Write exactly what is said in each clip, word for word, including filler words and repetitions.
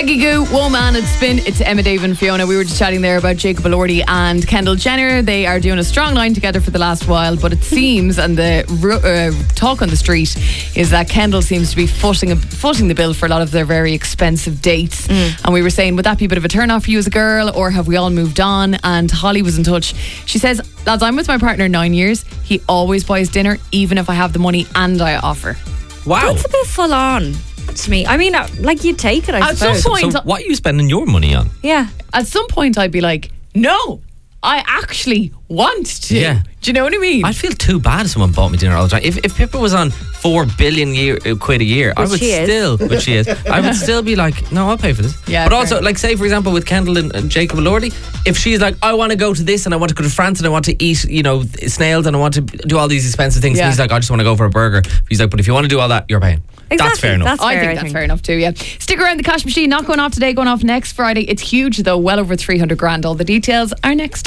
Peggy Goo, Woman, it's Spin. It's Emma, Dave and Fiona. We were just chatting there about Jacob Elordi and Kendall Jenner. They are doing a strong line together for the last while, but it seems, and the uh, talk on the street is that Kendall seems to be footing, footing the bill for a lot of their very expensive dates. Mm. And we were saying, would that be a bit of a turn off for you as a girl, or have we all moved on? And Holly was in touch. She says, lads, I'm with my partner nine years. He always buys dinner, even if I have the money and I offer. Wow. That's a bit full on to me. I mean, like, you take it, I At suppose. some point, So what are you spending your money on? Yeah. At some point, I'd be like, no, I actually want to. Yeah. Do you know what I mean? I'd feel too bad if someone bought me dinner all the time. If, if Pippa was on four billion year, uh, quid a year, Which I would she is. still, which she is, I would still be like, no, I'll pay for this. Yeah, but fair also, enough. like, say for example with Kendall and, and Jacob Elordi, if she's like, I want to go to this and I want to go to France and I want to eat, you know, snails and I want to do all these expensive things, Yeah. and he's like, I just want to go for a burger. He's like, but if you want to do all that, you're paying. Exactly. That's fair enough. That's I fair, think I that's think. fair enough too, yeah. Stick around, the cash machine, not going off today, going off next Friday. It's huge though, well over three hundred grand. All the details are next.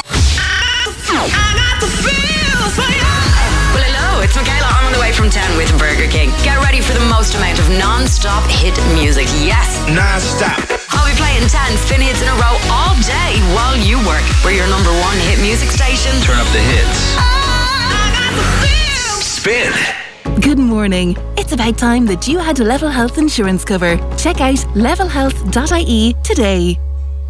Well, hello, it's Michaela. I'm on the way from town with Burger King. Get ready for the most amount of non-stop hit music. Yes, Non-stop. I'll be playing ten spin hits in a row all day while you work. We're your number one hit music station. Turn up the hits. Spin. Good morning. It's about time that you had Level Health insurance cover. Check out level health dot I E today.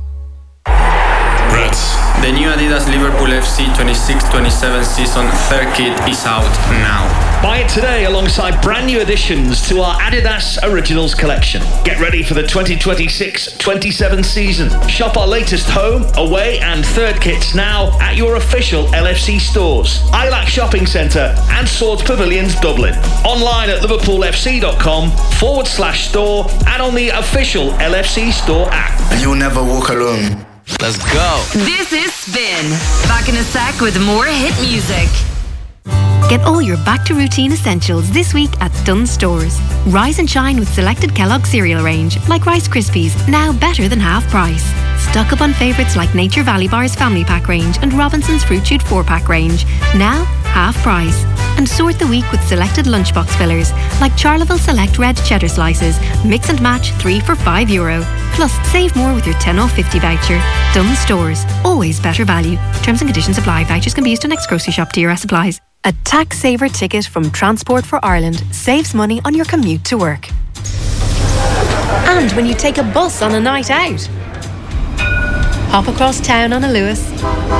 Reds. The new Adidas Liverpool F C twenty-six twenty-seven season third kit is out now. Buy it today alongside brand new additions to our Adidas Originals collection. Get ready for the twenty twenty-six twenty-seven season. Shop our latest home, away and third kits now at your official L F C stores, I LAC Shopping Centre and Swords Pavilions Dublin. Online at liverpoolfc.com forward slash store and on the official L F C store app. You'll never walk alone. Let's go. This is Spin. Back in a sec with more hit music. Get all your back to routine essentials this week at Dunnes Stores. Rise and shine with selected Kellogg's cereal range, like Rice Krispies, now better than half price. Stock up on favourites like Nature Valley Bar's Family Pack range and Robinson's Fruit Shoot four pack range, now half price. And sort the week with selected lunchbox fillers like Charleville Select Red Cheddar Slices, mix and match three for five euro. Plus, save more with your ten off fifty voucher. Dunnes Stores, always better value. Terms and conditions apply. Vouchers can be used to next grocery shop. D R S applies. A tax saver ticket from Transport for Ireland saves money on your commute to work. And when you take a bus on a night out. Hop across town on a Lewis.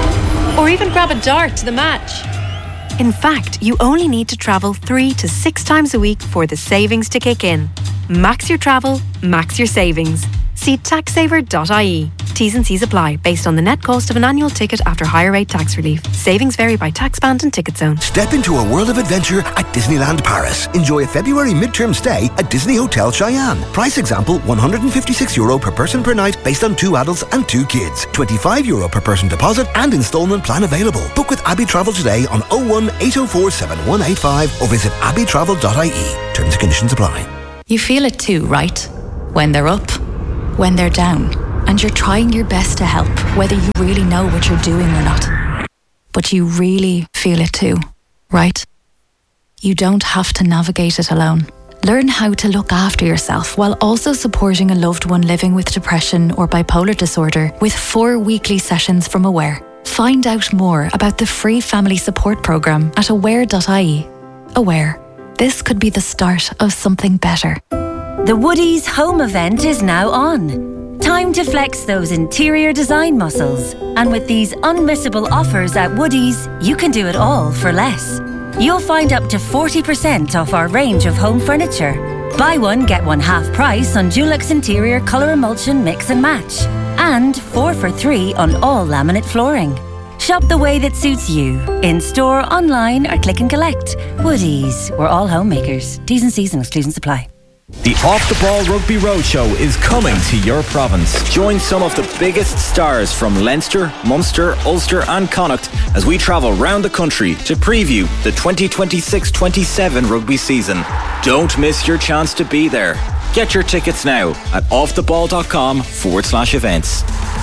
Or even grab a dart to the match. In fact, you only need to travel three to six times a week for the savings to kick in. Max your travel, max your savings. See tax saver dot I E. T's and C's apply based on the net cost of an annual ticket after higher rate tax relief. Savings vary by tax band and ticket zone. Step into a world of adventure at Disneyland Paris. Enjoy a February midterm stay at Disney Hotel Cheyenne. Price example, one hundred fifty-six euro per person per night based on two adults and two kids. twenty-five euro per person deposit and instalment plan available. Book with Abbey Travel today on oh one, eight oh four, seven one eight five or visit abbey travel dot I E. Terms and conditions apply. You feel it too, right? When they're up, when they're down, and you're trying your best to help, whether you really know what you're doing or not. But you really feel it too, right? You don't have to navigate it alone. Learn how to look after yourself while also supporting a loved one living with depression or bipolar disorder with four weekly sessions from Aware. Find out more about the free family support programme at aware dot I E. Aware. This could be the start of something better. The Woodies home event is now on. Time to flex those interior design muscles. And with these unmissable offers at Woodies, you can do it all for less. You'll find up to forty percent off our range of home furniture. Buy one, get one half price on Dulux Interior Colour Emulsion Mix and Match. And four for three on all laminate flooring. Shop the way that suits you. In store, online or click and collect. Woodies, we're all homemakers. T's and C's and exclusions apply. The Off the Ball Rugby Roadshow is coming to your province. Join some of the biggest stars from Leinster, Munster, Ulster and Connacht as we travel round the country to preview the twenty twenty-six twenty-seven rugby season. Don't miss your chance to be there. Get your tickets now at offtheball.com forward slash events.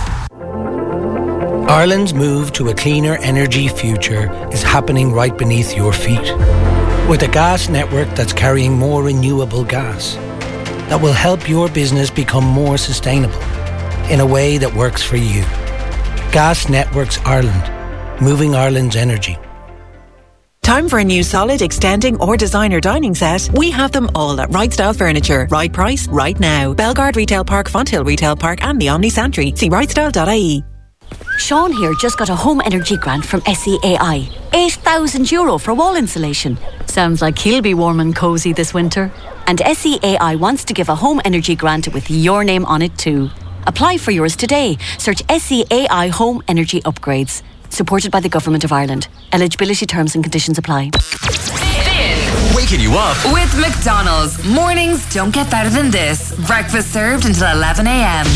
Ireland's move to a cleaner energy future is happening right beneath your feet. With a gas network that's carrying more renewable gas. that will help your business become more sustainable in a way that works for you. Gas Networks Ireland, moving Ireland's energy. Time for a new solid, extending or designer dining set? We have them all at Right Style Furniture. Right price, right now. Belgard Retail Park, Fonthill Retail Park and the Omni Santry. See right style dot I E. Sean here just got a home energy grant from S E A I. eight thousand euro for wall insulation. Sounds like he'll be warm and cosy this winter. And S E A I wants to give a home energy grant with your name on it too. Apply for yours today. Search S E A I Home Energy Upgrades. Supported by the Government of Ireland. Eligibility terms and conditions apply. Waking you up with McDonald's. Mornings don't get better than this. Breakfast served until eleven a.m.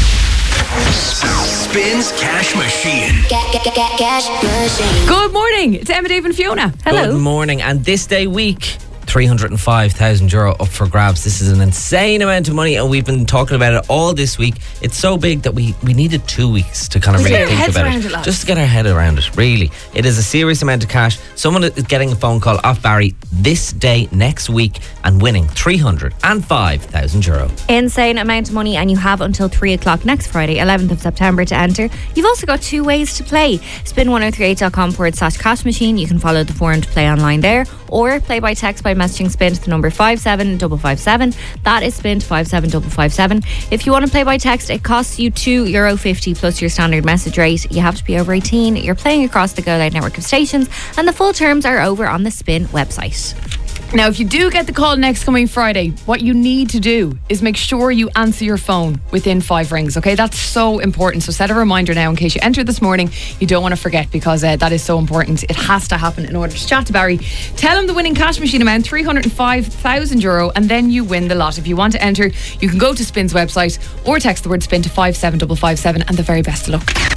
Spins Cash Machine. Cash machine. Good morning. It's Emma, Dave and Fiona. Good morning. And this day week, three hundred five thousand euro up for grabs. This is an insane amount of money, and we've been talking about it all this week. It's so big that we, we needed two weeks to kind of We really get our think heads about around it. it, lads. Just to get our head around it, really. It is a serious amount of cash. Someone is getting a phone call off Barry this day next week and winning three hundred five thousand euro. Insane amount of money, and you have until three o'clock next Friday, eleventh of September, to enter. You've also got two ways to play. spin one oh three eight dot com forward slash cash machine. You can follow the forum to play online there, or play by text by messaging spin to the number five seven five five seven. That is spin to five seven five five seven. If you want to play by text, it costs you two euro fifty plus your standard message rate. You have to be over eighteen. You're playing across the Go Loud network of stations, and the full terms are over on the Spin website. Now, if you do get the call next coming Friday, what you need to do is make sure you answer your phone within five rings, okay? That's so important. So set a reminder now in case you enter this morning. You don't want to forget, because uh, that is so important. It has to happen in order to chat to Barry. Tell him the winning cash machine amount, three hundred five thousand euro, and then you win the lot. If you want to enter, you can go to Spin's website or text the word Spin to five seven five five seven, and the very best of luck.